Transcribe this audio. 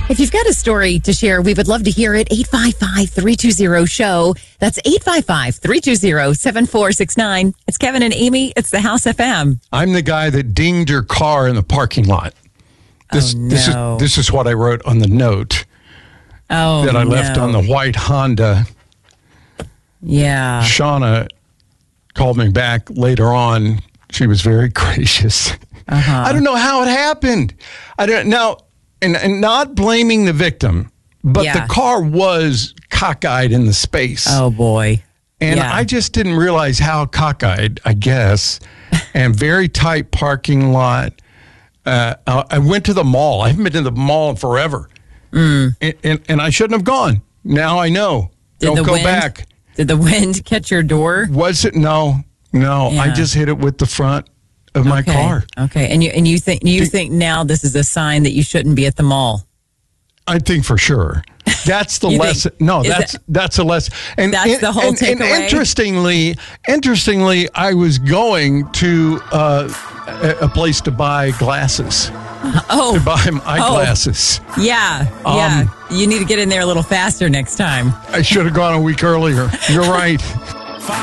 If you've got a story to share, we would love to hear it. 855-320-SHOW. That's 855-320-7469. It's Kevin and Amy. It's the House FM. I'm the guy that dinged your car in the parking lot. This is what I wrote on the note that I left on the white Honda. Yeah. Shauna called me back later on. She was very gracious. I don't know how it happened. I don't know. And not blaming the victim, but the car was cockeyed in the space. Oh, boy. And I just didn't realize how cockeyed, I guess, and very tight parking lot. I went to the mall. I haven't been to the mall in forever. And I shouldn't have gone. Now I know. Don't go back. Did the wind catch your door? Was it? No. Yeah. I just hit it with the front of my car. Okay. And you think now this is a sign that you shouldn't be at the mall? I think for sure. That's the lesson. No, that's a lesson. And that's the whole takeaway. And interestingly, I was going to a place to buy glasses. To buy eyeglasses. Yeah. You need to get in there a little faster next time. I should have gone a week earlier. You're right.